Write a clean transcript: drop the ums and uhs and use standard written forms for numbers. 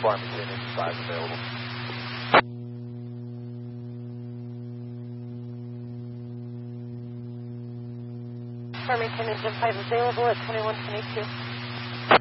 Farmington and 5 available. Farmington engine 5 available at 2122.